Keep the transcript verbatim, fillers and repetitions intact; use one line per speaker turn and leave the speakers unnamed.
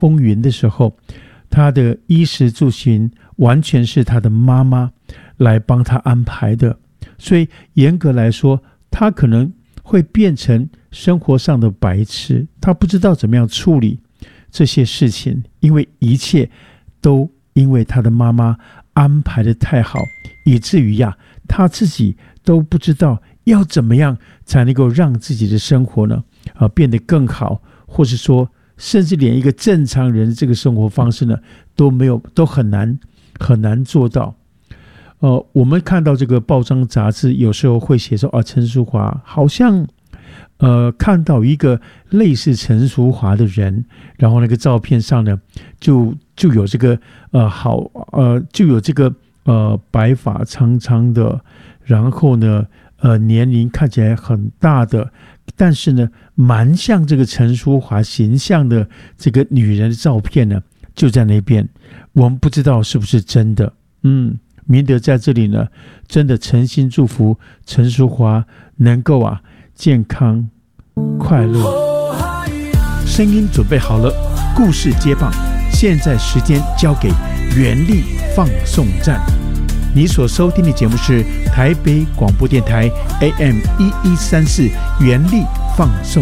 风云的时候，他的衣食住行完全是他的妈妈来帮他安排的，所以严格来说，他可能会变成生活上的白痴，他不知道怎么样处理这些事情，因为一切都因为他的妈妈安排的太好，以至于呀，他自己都不知道要怎么样才能够让自己的生活呢，呃，变得更好，或是说，甚至连一个正常人这个生活方式呢，都没有，都很难很难做到。呃，我们看到这个报章杂志，有时候会写说啊，陈淑华好像，呃，看到一个类似陈淑华的人，然后那个照片上呢，就就有这个呃好呃就有这个呃白发苍苍的，然后呢呃年龄看起来很大的，但是呢蛮像这个陈淑华形象的这个女人的照片呢，就在那边，我们不知道是不是真的。嗯，明德在这里呢，真的诚心祝福陈淑华能够啊健康快乐。声音准备好了，故事接棒，现在时间交给原力放送站。你所收听的节目是台北广播电台 A M 一一三四原力放送